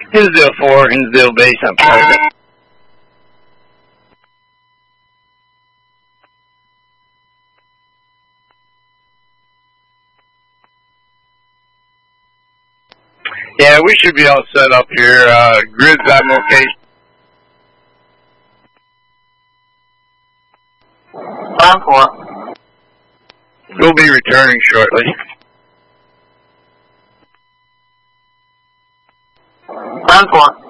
Hinsdale 4, Hinsdale Base, I'm private. Yeah, we should be all set up here. Grid's on location. Time for. We'll be returning shortly. Time for.